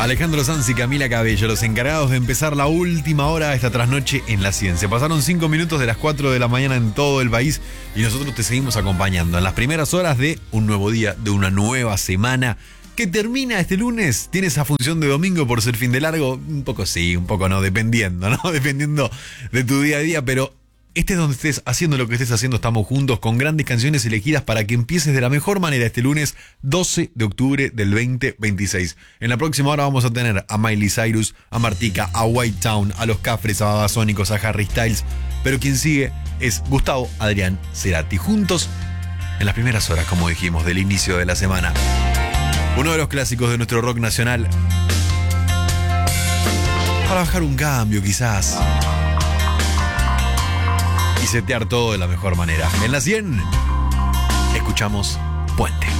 Alejandro Sanz y Camila Cabello, los encargados de empezar la última hora de esta trasnoche en la ciencia. Pasaron 5 minutos de las 4 de la mañana en todo el país y nosotros te seguimos acompañando en las primeras horas de un nuevo día, de una nueva semana que termina este lunes. Tiene esa función de domingo por ser fin de largo, un poco sí, un poco no, dependiendo, ¿no? Dependiendo de tu día a día, pero estés donde estés, haciendo lo que estés haciendo, estamos juntos con grandes canciones elegidas para que empieces de la mejor manera este lunes 12 de octubre del 2026. En la próxima hora vamos a tener a Miley Cyrus, a Martika, a White Town, a Los Cafres, a Babasónicos, a Harry Styles, pero quien sigue es Gustavo Adrián Cerati. Juntos en las primeras horas, como dijimos, del inicio de la semana. Uno de los clásicos de nuestro rock nacional. Para bajar un cambio, quizás. Y setear todo de la mejor manera. En la 100, escuchamos Puente.